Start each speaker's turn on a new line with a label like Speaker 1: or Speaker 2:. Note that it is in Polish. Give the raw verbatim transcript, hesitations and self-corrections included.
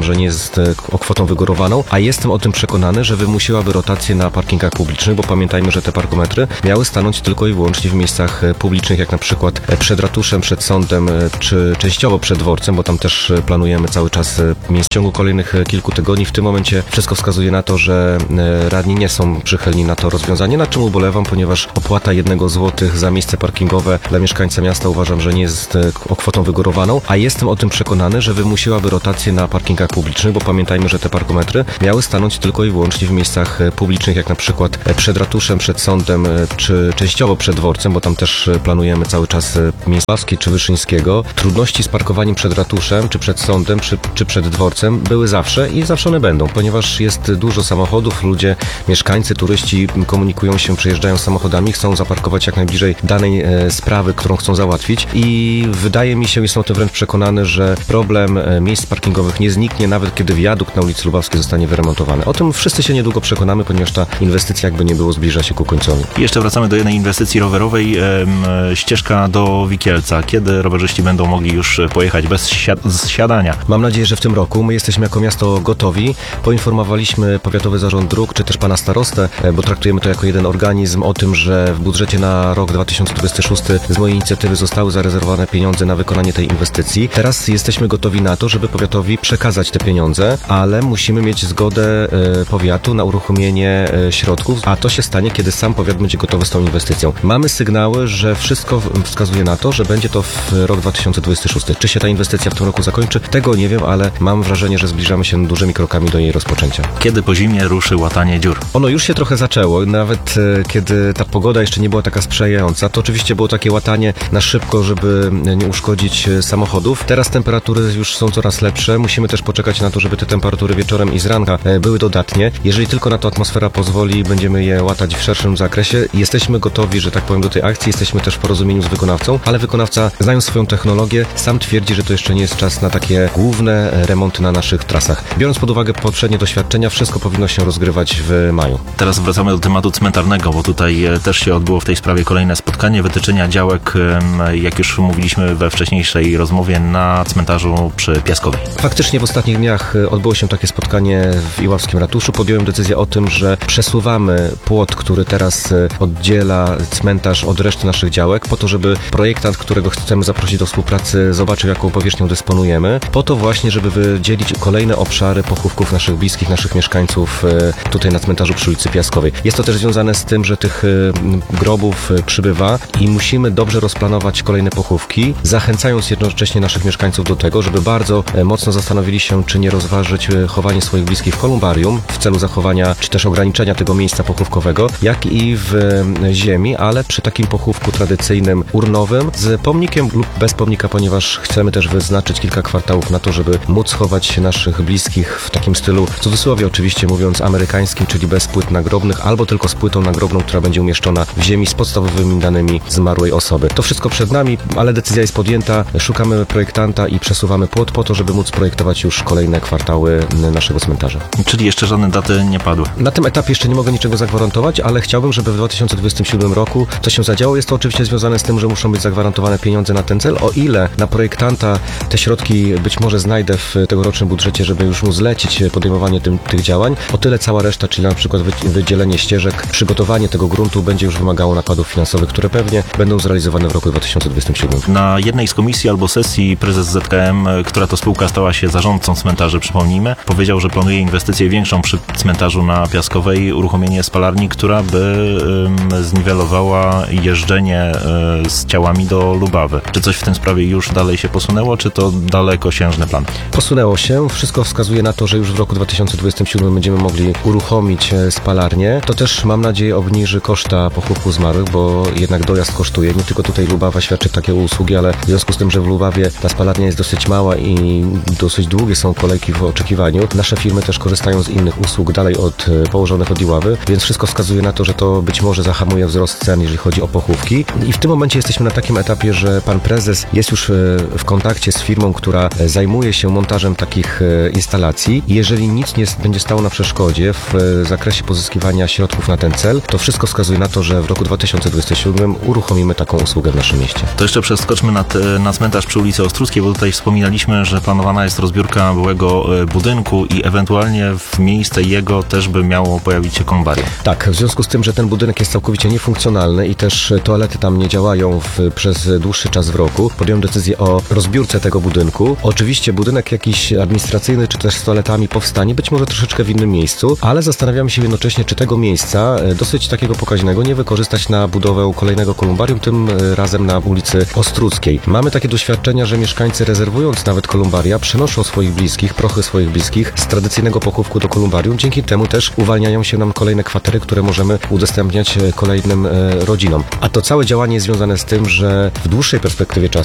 Speaker 1: że nie jest o kwotą wygórowaną, a jestem o tym przekonany, że wymusiłaby rotację na parkingach publicznych, bo pamiętajmy, że te parkometry miały stanąć tylko i wyłącznie w miejscach publicznych, jak na przykład przed ratuszem, przed sądem, czy częściowo przed dworcem, bo tam też planujemy cały czas miejsc. W ciągu kolejnych kilku tygodni w tym momencie wszystko wskazuje na to, że radni nie są przychylni na to rozwiązanie, nad czym ubolewam, ponieważ opłata jednego złotych za miejsce parkingowe dla mieszkańca miasta uważam, że nie jest o kwotą wygórowaną, a jestem o tym przekonany, że wymusiłaby rotację na parkingach publicznych, bo pamiętajmy, że te parkometry miały stanąć tylko i wyłącznie w miejscach publicznych, jak na przykład przed ratuszem, przed sądem, czy częściowo przed dworcem, bo tam też planujemy cały czas miejsc Ławskiej czy Wyszyńskiego. Trudności z parkowaniem przed ratuszem, czy przed sądem, czy, czy przed dworcem były zawsze i zawsze one będą, ponieważ jest dużo samochodów, ludzie, mieszkańcy, turyści komunikują się, przejeżdżają samochodami, chcą zaparkować jak najbliżej danej e, sprawy, którą chcą załatwić i wydaje mi się, jestem o tym wręcz przekonany, że problem e, miejsc parkingowych nie zniknie, nawet kiedy wiadukt na ulicy Lubawskiej zostanie wyremontowany. O tym wszyscy się niedługo przekonamy, ponieważ ta inwestycja, jakby nie było, zbliża się ku końcowi.
Speaker 2: I jeszcze wracamy do jednej inwestycji rowerowej, e, ścieżka do Wikielca. Kiedy rowerzyści będą mogli już pojechać bez si- zsiadania?
Speaker 1: Mam nadzieję, że w tym roku. My jesteśmy jako miasto gotowi. Poinformowaliśmy Powiatowy Zarząd Dróg, czy też pana starostę, bo traktujemy to jako jeden organizm, o tym, że w budżecie na rok dwa tysiące dwudziesty szósty z mojej inicjatywy zostały zarezerwowane pieniądze na wykonanie tej inwestycji. Teraz jesteśmy gotowi na to, żeby powiatowi przekazać te pieniądze, ale musimy mieć zgodę e, powiatu na uruchomienie e, środków, a to się stanie, kiedy sam powiat będzie gotowy z tą inwestycją. Mamy sygnały, że wszystko wskazuje na to, że będzie to w rok dwa tysiące dwudziesty szósty. Czy się ta inwestycja w tym roku zakończy? Tego nie wiem, ale mam wrażenie, że zbliżamy się dużymi krokami do jej rozpoczęcia.
Speaker 2: Kiedy po zimie ruszy łatanie dziur?
Speaker 1: Ono już się trochę zaczęło. Nawet e, kiedy ta pogoda jeszcze nie była taka sprzyjająca, to oczywiście było takie łatanie na szybko, żeby nie uszkodzić samochodów. Teraz temperatury już są coraz lepsze. Musimy też poczekać na to, żeby te temperatury wieczorem i z ranka e, były dodatnie. Jeżeli tylko na to atmosfera pozwoli, będziemy je łatać w szerszym zakresie. Jesteśmy gotowi, że tak powiem, do tej akcji. Jesteśmy też w porozumieniu z wykonawcą, ale wykonawca, znając swoją technologię, sam twierdzi, że to jeszcze nie jest czas na takie główne remonty na naszych trasach. Biorąc pod uwagę poprzednie doświadczenia, wszystko powinno się rozgrywać w maju.
Speaker 2: Teraz wracamy do tematu cmentarnego, bo tutaj też się odbyło w tej sprawie kolejne spotkanie wytyczenia działek, jak już mówiliśmy we wcześniejszej rozmowie, na cmentarzu przy Piaskowej.
Speaker 1: Faktycznie w ostatnich dniach odbyło się takie spotkanie w Iławskim Ratuszu. Podjąłem decyzję o tym, że przesuwamy płot, który teraz oddziela cmentarz od reszty naszych działek, po to, żeby projektant, którego chcemy zaprosić do współpracy, zobaczył, jaką powierzchnią dysponujemy, po to właśnie, żeby wydzielić kolejne obszary pochówków naszych bliskich, naszych mieszkańców tutaj na cmentarzu przy ulicy Piaskowej. Jest to też związane z tym, że tych grobów przybywa i musimy dobrze rozplanować kolejne pochówki, zachęcając jednocześnie naszych mieszkańców do tego, żeby bardzo mocno zastanowili się, czy nie rozważyć chowanie swoich bliskich w kolumbarium w celu zachowania, czy też ograniczenia tego miejsca pochówkowego, jak i w ziemi, ale przy takim pochówku tradycyjnym, urnowym, z pomnikiem lub bez pomnika, ponieważ chcemy też wyznaczyć kilka kwartałów na to, żeby móc chować naszych bliskich w takim stylu, w cudzysłowie oczywiście mówiąc, amerykańskim, czyli bez płyt nagrobnych, albo tylko z płytą nagrobną, która będzie umieszczona w ziemi z podstawowymi danymi zmarłej osoby. To wszystko przed nami, ale decyzja jest podjęta, szukamy projektanta i przesuwamy płot po to, żeby móc projektować już kolejne kwartały naszego cmentarza.
Speaker 2: Czyli jeszcze żadne daty nie padły?
Speaker 1: Na tym etapie jeszcze nie mogę niczego zagwarantować, ale chciałbym, żeby w dwa tysiące dwudziestym siódmym roku to się zadziało. Jest to oczywiście związane z tym, że muszą być zagwarantowane pieniądze na ten cel. O ile na projektanta te środki być może znajdę w tegorocznym budżecie, żeby już mu zlecić podejmowanie tym, tych działań, o tyle cała reszta, czyli na przykład wydzielenie ścieżek, przygotowanie tego gruntu będzie już wymagało nakładów finansowych, które pewnie będą zrealizowane w roku dwa tysiące dwudziestym siódmym.
Speaker 2: Na jednej z komisji albo sesji prezes Z K M, która to spółka stała się zarządcą cmentarzy, przypomnijmy, powiedział, że planuje inwestycję większą przy cmentarzu na Piaskowej, uruchomienie spalarni, która by ym, zniwelowała jeżdżenie y, z ciałami do Lubawy. Czy coś w tym sprawie już dalej się posunęło, czy to dalekosiężny plan?
Speaker 1: Posunęło się. Wszystko wskazuje na to, że już w roku dwa tysiące dwudziestym siódmym będziemy mogli uruchomić spalarnię. To też, mam nadzieję, obniży koszta pochówku zmarłych, bo jednak dojazd kosztuje. Nie tylko tutaj Lubawa świadczy takie usługi, ale w związku z tym, że w Lubawie ta spalarnia jest dosyć mała i dosyć długie są kolejki w oczekiwaniu, nasze firmy też korzystają z innych usług dalej od położonych od Iławy, więc wszystko wskazuje na to, że to być może zahamuje wzrost cen, jeżeli chodzi o pochówki. I w tym momencie jesteśmy na takim etapie, że pan prezes jest już w kontakcie z firmą, która zajmuje się montażem takich instalacji. Jeżeli nic nie będzie stało na przeszkodzie w zakresie pozyskiwania środków na ten cel, to wszystko wskazuje na to, że w roku dwa tysiące dwudziestym siódmym uruchomimy taką usługę w naszym mieście.
Speaker 2: To jeszcze przeskoczmy na, te, na cmentarz przy ulicy Ostruckiej, bo tutaj wspominaliśmy, że planowana jest rozbiórka byłego e, budynku i ewentualnie w miejsce jego też by miało pojawić się kolumbarium.
Speaker 1: Tak, w związku z tym, że ten budynek jest całkowicie niefunkcjonalny i też toalety tam nie działają w, przez dłuższy czas w roku, podjąłem decyzję o rozbiórce tego budynku. Oczywiście budynek jakiś administracyjny czy też z toaletami powstanie, być może troszeczkę w innym miejscu, ale zastanawiamy się jednocześnie, czy tego miejsca, e, dosyć takiego pokaźnego, nie wykorzystać na budowę kolejnego kolumbarium, tym e, razem na ulicy Ostruckiej. Mamy takie doświadczenia, że mieszkańcy rezerwując nawet kolumbaria, przenoszą swoich bliskich, prochy swoich bliskich z tradycyjnego pochówku do kolumbarium. Dzięki temu też uwalniają się nam kolejne kwatery, które możemy udostępniać e, kolejnym e, rodzinom. A to całe działanie jest związane z tym, że w dłuższej perspektywie czasu